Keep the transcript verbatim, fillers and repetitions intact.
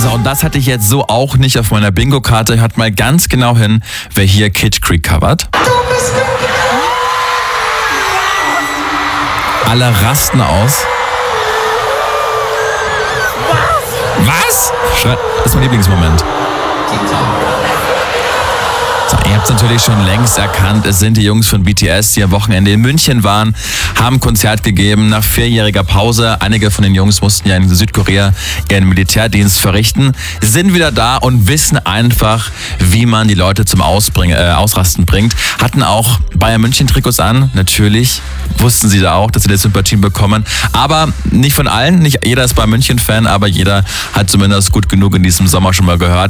So, und das hatte ich jetzt so auch nicht auf meiner Bingo-Karte. Hört mal ganz genau hin, wer hier Kid Creek covert. Alle rasten aus. Was? Das ist mein Lieblingsmoment. So, ihr habt es natürlich schon längst erkannt, es sind die Jungs von B T S, die am Wochenende in München waren, haben ein Konzert gegeben nach vierjähriger Pause. Einige von den Jungs mussten ja in Südkorea ihren Militärdienst verrichten, sind wieder da und wissen einfach, wie man die Leute zum Ausbringen, äh, Ausrasten bringt. Hatten auch Bayern München Trikots an, natürlich wussten sie da auch, dass sie die Sympathien bekommen. Aber nicht von allen, nicht jeder ist Bayern München Fan, aber jeder hat zumindest gut genug in diesem Sommer schon mal gehört.